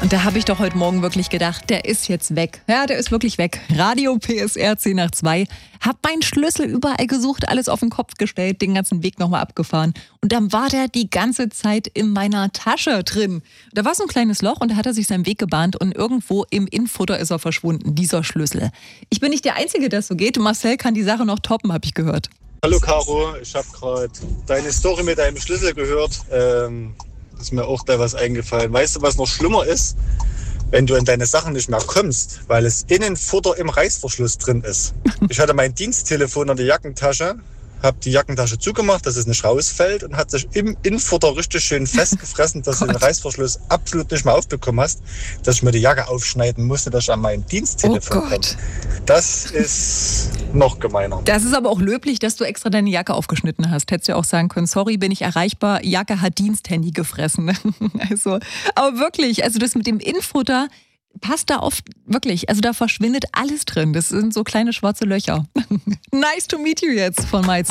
Und da habe ich doch heute Morgen wirklich gedacht, der ist jetzt weg. Ja, der ist wirklich weg. Radio PSR 10 nach 2. Hab meinen Schlüssel überall gesucht, alles auf den Kopf gestellt, den ganzen Weg nochmal abgefahren. Und dann war der die ganze Zeit in meiner Tasche drin. Da war so ein kleines Loch und da hat er sich seinen Weg gebahnt und irgendwo im Innenfutter ist er verschwunden, dieser Schlüssel. Ich bin nicht der Einzige, der so geht. Marcel kann die Sache noch toppen, habe ich gehört. Hallo Caro, ich habe gerade deine Story mit deinem Schlüssel gehört. Ist mir auch da was eingefallen. Weißt du, was noch schlimmer ist? Wenn du in deine Sachen nicht mehr kommst, weil es Innenfutter im Reißverschluss drin ist. Ich hatte mein Diensttelefon in der Jackentasche, habe die Jackentasche zugemacht, dass es nicht rausfällt und hat sich im Innenfutter richtig schön festgefressen, dass du den Reißverschluss absolut nicht mehr aufbekommen hast, dass ich mir die Jacke aufschneiden musste, dass ich an mein Diensttelefon komme. Das ist noch gemeiner. Das ist aber auch löblich, dass du extra deine Jacke aufgeschnitten hast. Hättest du ja auch sagen können, sorry, bin ich erreichbar, Jacke hat Diensthandy gefressen. Also, aber wirklich, also das mit dem Innenfutter passt da oft wirklich, also da verschwindet alles drin. Das sind so kleine schwarze Löcher. Nice to meet you jetzt von Miles.